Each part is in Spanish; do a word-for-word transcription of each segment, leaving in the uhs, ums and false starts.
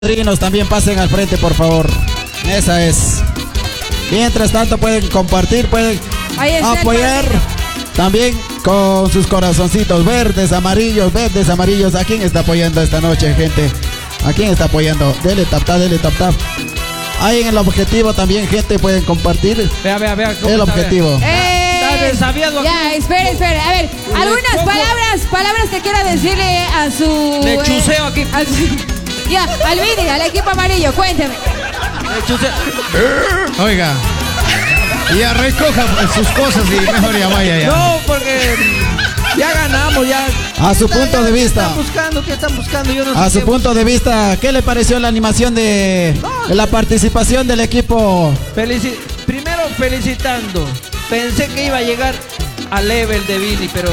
padrinos también pasen al frente, por favor. Esa es. Mientras tanto pueden compartir, pueden apoyar también con sus corazoncitos verdes, amarillos, verdes, amarillos. ¿A quién está apoyando esta noche, gente? ¿A quién está apoyando? Dele tap tap, dele tap tap. Ahí en el objetivo también, gente, pueden compartir. Vea, vea, vea. El está, objetivo. Eh, ya, espere, espere. A ver, algunas palabras, palabras que quiera decirle a su... Le chuseo aquí. A su, ya, al Vini, al equipo amarillo, cuénteme. Le chuseo. Oiga, ya recoja sus cosas y mejor ya vaya ya. No, porque ya ganamos, ya. A su punto de vista. ¿Qué están buscando? ¿Qué están buscando? Yo no A sé su qué. punto de vista, ¿qué le pareció la animación de, de la participación del equipo? Felici- Primero felicitando. Pensé que iba a llegar al level de Vini, pero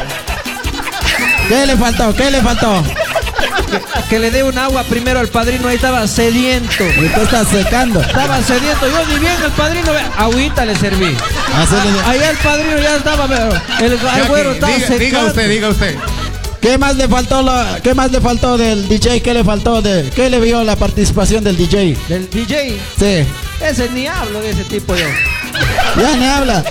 no. ¿Qué le faltó? ¿Qué le faltó? Que, que le dé un agua primero al padrino, ahí estaba sediento. Usted está secando. Estaba sediento, yo ni bien el padrino, ve, agüita le serví. Hacerle- Ahí el padrino ya estaba, pero el, el Ya güero que- estaba diga, secando. diga usted, diga usted. ¿Qué más le faltó? La, ¿Qué más le faltó del D J? ¿Qué le faltó de? ¿Qué le vio la participación del D J? Del D J, Sí. ese ni hablo de ese tipo yo. Ya ni habla.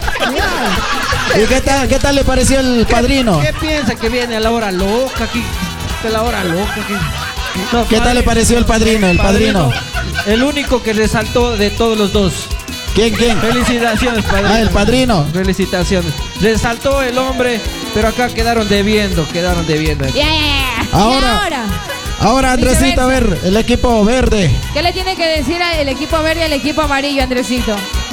¿Y qué tal, qué tal le pareció el padrino? ¿Qué piensa que viene a la hora loca aquí? Que la hora loca aquí. No, ¿Qué tal le pareció el padrino? El padrino. El único que resaltó de todos los dos. ¿Quién, quién? Felicitaciones, padrino. Ah, el padrino. Felicitaciones. Resaltó el hombre, pero acá quedaron debiendo, quedaron debiendo. Ya, ya, ya. Ahora. Y ahora, Ahora, Andresito, a ver, el equipo verde. ¿qué le tiene que decir al equipo verde y al equipo amarillo, Andresito?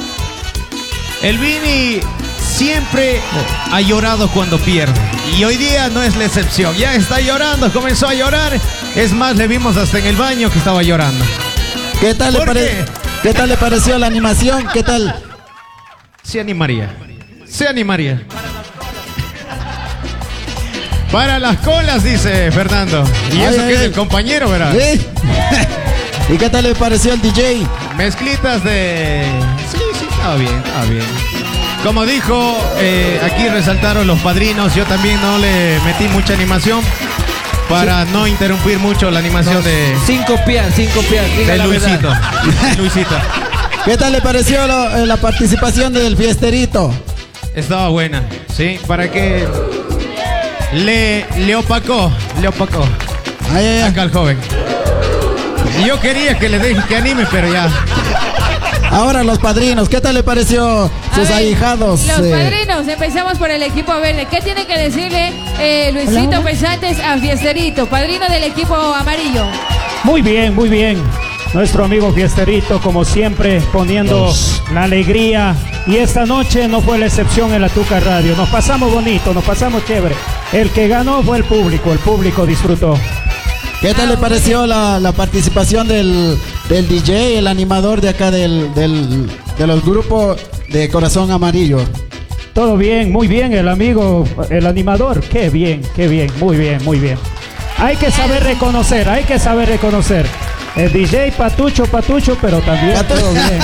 El Vini siempre ha llorado cuando pierde. Y hoy día no es la excepción. Ya está llorando, comenzó a llorar. Es más, le vimos hasta en el baño que estaba llorando. ¿Qué tal le ¿Por pare- qué? ¿Qué tal le pareció la animación? ¿Qué tal? Se animaría. Se animaría. Para las colas, dice Fernando. Y Ay, eso ay, que es ay. el compañero, ¿verdad? ¿Sí? ¿Y qué tal le pareció el D J? Mezclitas de... Sí, sí, estaba bien, estaba bien. Como dijo, eh, aquí resaltaron los padrinos. Yo también no le metí mucha animación para no interrumpir mucho la animación de, Cinco pies, cinco pies. diga de la Luisito. verdad. Luisito. ¿Qué tal le pareció lo- eh, la participación del fiesterito? Estaba buena, ¿sí? Para que le, le opacó, le opacó Ay, ay, ay. acá al joven. Y yo quería que le deje que anime, pero ya. Ahora los padrinos, ¿qué tal le pareció sus A ver, ahijados? Los eh? padrinos, empezamos por el equipo verde. ¿Qué tiene que decirle eh, Luisito Pesantes a Fiesterito, padrino del equipo amarillo? Muy bien, muy bien. Nuestro amigo Fiesterito, como siempre, poniendo la alegría. Y esta noche no fue la excepción en la Tuca Radio. Nos pasamos bonito, nos pasamos chévere. El que ganó fue el público, el público disfrutó. ¿Qué tal le pareció la, la participación del, del D J, el animador de acá del, del, de los grupos de Corazón Amarillo? Todo bien, muy bien, el amigo, el animador. Qué bien, qué bien, muy bien, muy bien. Hay que saber reconocer, hay que saber reconocer. El D J Patucho, Patucho, pero también Patu- todo bien.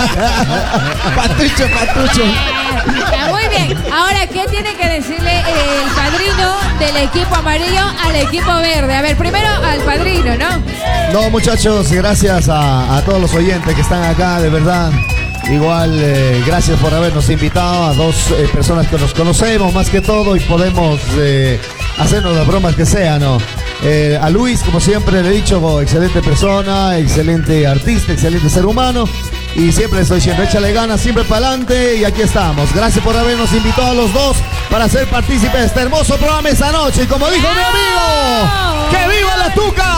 Patucho, Patucho. Ah, muy bien. Ahora, ¿qué tiene que decirle el padrino del equipo amarillo al equipo verde? A ver, primero al padrino, ¿no? No, muchachos, gracias a, a todos los oyentes que están acá, de verdad. Igual, eh, gracias por habernos invitado a dos eh, personas que nos conocemos más que todo y podemos eh, hacernos las bromas que sean, ¿no? Eh, a Luis, como siempre le he dicho, excelente persona, excelente artista, excelente ser humano. Y siempre le estoy diciendo, échale ganas, siempre para adelante y aquí estamos. Gracias por habernos invitado a los dos para ser partícipes de este hermoso programa esta noche. Y como dijo mi amigo, ¡que viva la Tuca!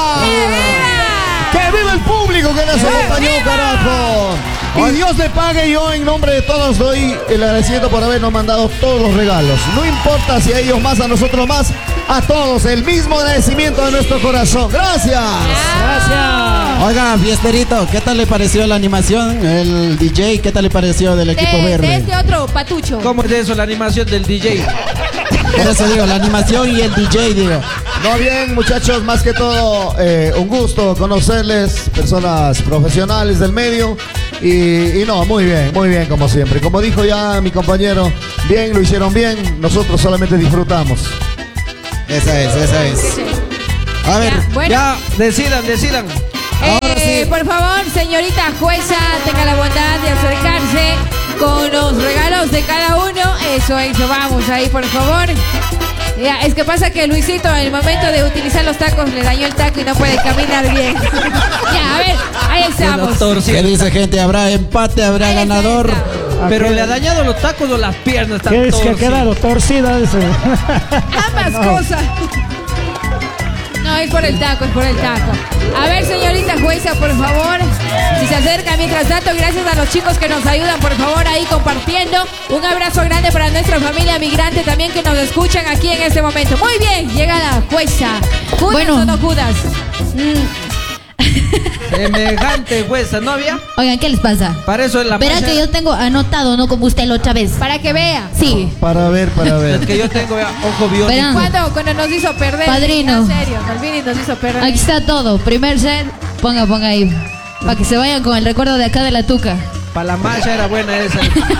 ¡Que viva el público que nos acompañó, carajo! Y Dios le pague, yo en nombre de todos doy el agradecimiento por habernos mandado todos los regalos. No importa si a ellos más, a nosotros más, a todos el mismo agradecimiento de nuestro corazón. ¡Gracias! Gracias. Oiga, fiesterito, ¿qué tal le pareció la animación? El D J, ¿qué tal le pareció del equipo De, de verde? este otro, Patucho. ¿Cómo es eso la animación del D J? Por eso digo, la animación y el D J, digo. No, bien, muchachos, más que todo, eh, un gusto conocerles, personas profesionales del medio. Y, y no, muy bien, muy bien, como siempre. Como dijo ya mi compañero, bien, lo hicieron bien, nosotros solamente disfrutamos. Esa es, esa es. A ver, Ya, bueno, Ya, decidan, decidan. eh, Eh, por favor, señorita jueza, tenga la bondad de acercarse con los regalos de cada uno. Eso, eso, vamos ahí, por favor. Ya, es que pasa que Luisito en el momento de utilizar los tacos le dañó el taco y no puede caminar bien. Ya, a ver, ahí estamos. ¿Qué dice gente? ¿Habrá empate? ¿Habrá Ahí está, ganador? ahí está. Pero ¿Qué- le ha dañado los tacos o las piernas. ¿Qué es que ha quedado torcida? Dice. Ambas No. cosas. No, es por el taco, es por el taco. A ver, señorita jueza, por favor, si se acerca. Mientras tanto, gracias a los chicos que nos ayudan, por favor, ahí compartiendo. Un abrazo grande para nuestra familia migrante también que nos escuchan aquí en este momento. Muy bien, llega la jueza. ¿Judas Bueno. o no Judas? Semejante jueza, ¿no había? Oigan, ¿qué les pasa? Para eso es la Verá mancha- que yo tengo anotado, no como usted la otra vez. Para que vea. Sí. Para ver, para ver. Es que yo tengo ya, ojo biónico. Verán. Cuando, cuando nos hizo perder. Padrino. En serio, Malvini nos hizo perder. Aquí está todo. Primer set, ponga, ponga ahí. Para que se vayan con el recuerdo de acá de la tuca. Para la mancha era buena esa.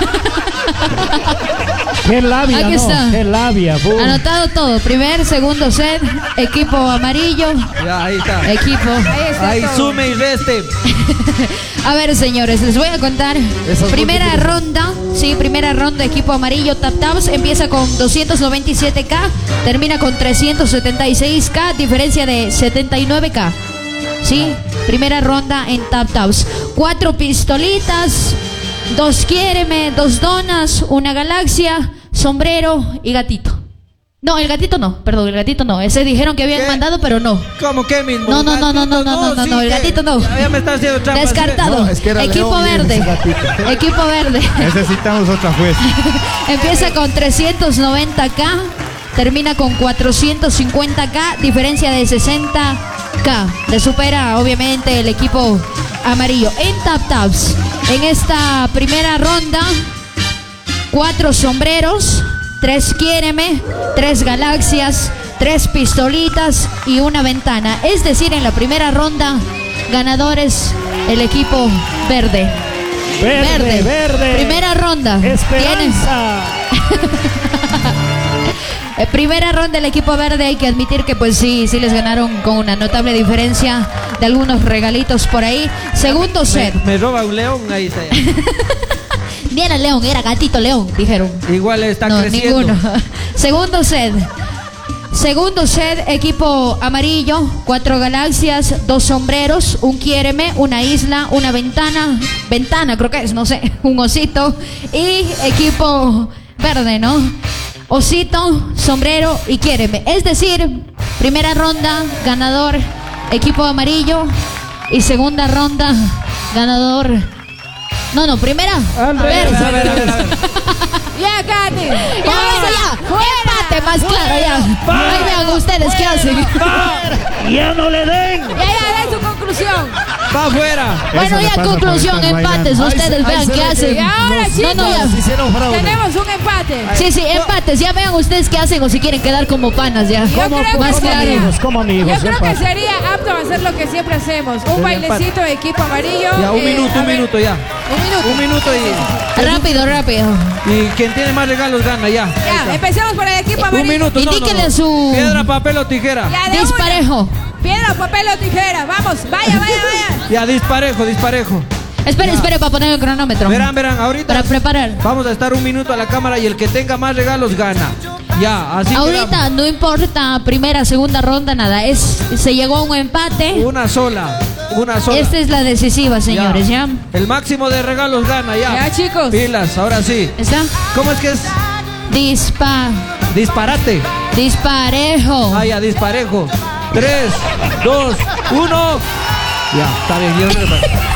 Qué labia, Aquí ¿no? está. Qué labia. bu. Anotado todo. Primer, segundo set, equipo amarillo, Ya, ahí está. equipo. Ahí está Ahí todo. sume y reste. A ver, señores, les voy a contar. Esas Primera múltiples- ronda, sí, primera ronda, equipo amarillo, Tap Taps, empieza con doscientos noventa y siete K, termina con trescientos setenta y seis K, diferencia de setenta y nueve K. Sí, primera ronda en Tap Taps. Cuatro pistolitas, dos quiéreme, dos donas, una galaxia, sombrero y gatito. No, el gatito no, perdón, el gatito no. Ese dijeron que habían ¿Qué? mandado, pero no. ¿Cómo que mismo? No, no, no, no, no, no, no, no, sí, no, el ¿qué? gatito no. Ya, ya me está haciendo trampa. Descartado. No, es que era Equipo león y verde. ese gatito. Equipo verde. Necesitamos otra jueza. Empieza con trescientos noventa K, termina con cuatrocientos cincuenta K, diferencia de sesenta K. Le supera obviamente el equipo amarillo. En Tap Taps, en esta primera ronda, cuatro sombreros, tres quiéreme, tres galaxias, tres pistolitas y una ventana. Es decir, en la primera ronda, ganadores el equipo verde. Verde, verde. Primera ronda. Tienes. Esperanza. Eh, Primera ronda el equipo verde, hay que admitir que pues sí, sí les ganaron con una notable diferencia de algunos regalitos por ahí. Segundo Me, set. me roba un león, ahí está. ya. Ni era león, era gatito león, dijeron. Igual está No, creciendo. ninguno. Segundo set. Segundo set, equipo amarillo, cuatro galaxias, dos sombreros, un quiéreme, una isla, una ventana, ventana creo que es, no sé, un osito. Y equipo verde, ¿no? Osito, sombrero y quiéreme. Es decir, primera ronda, ganador, equipo amarillo. Y segunda ronda, ganador. No, no, primera. Al verde. revés. A ver, a ver, a ver. Ya, Katy. Ya, eso ya. Empate más claro, ya. Ahí vean ustedes qué hacen. Ya no le den. Ya, ya, de su conclusión. Va afuera. Bueno, Eso le ya pasa por conclusión, estar empates. bailando. Ustedes Ahí se- vean ahí se qué ve hacen. Y ahora, Nos- chicos, No, no, ya. nos hicieron fraude. tenemos un empate. Sí, sí, empates. Ya vean ustedes qué hacen o si quieren quedar como panas ya. Yo creo que Más como sería- claro. amigos, como amigos. Yo creo que empate. sería apto a hacer lo que siempre hacemos. Un Sería bailecito de equipo amarillo. Ya, un eh, minuto, a un ver, minuto ya. Un minuto. Un minuto y, Rápido, rápido. y quien tiene más regalos gana ya. Ahí Ya, está. empecemos por el equipo Un amarillo. minuto, no, no, Indíquele no. su Piedra, papel o tijera. Ya, de una. disparejo. Piedra, papel o tijera. Vamos, vaya, vaya, vaya. Ya, disparejo, disparejo. Espere, espere para poner el cronómetro. Verán, verán, ahorita Para preparar. vamos a estar un minuto a la cámara y el que tenga más regalos gana. Ya, así Ahorita quedamos. no importa primera, segunda ronda, nada. Es se llegó a un empate. Una sola, una sola. Esta es la decisiva, señores, ¿ya? El máximo de regalos gana, ya. Ya, chicos. Pilas, ahora sí. ¿Está? ¿Cómo es que es? Dispa. Disparate. Disparejo. Ah, ya, disparejo. Tres, dos, uno. Ya, está bien. Yo creo que-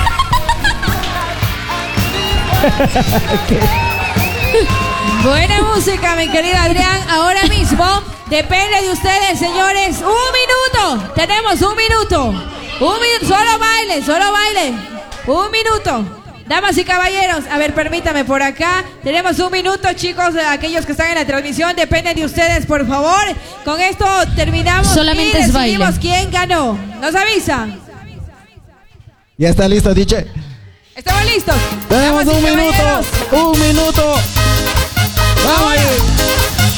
Buena música, mi querido Adrián. Ahora mismo depende de ustedes, señores. Un minuto. Tenemos un minuto. Un minuto. Solo baile, solo baile. Un minuto. Damas y caballeros, a ver, permítame por acá. Tenemos un minuto, chicos, aquellos que están en la transmisión. Depende de ustedes, por favor. Con esto terminamos. Solamente y es baile. decidimos quién ganó. ¿Nos avisan? Ya está listo, diche. ¿Estamos listos? Tenemos Damas y un minuto. caballeros. Un minuto. Vamos ahí.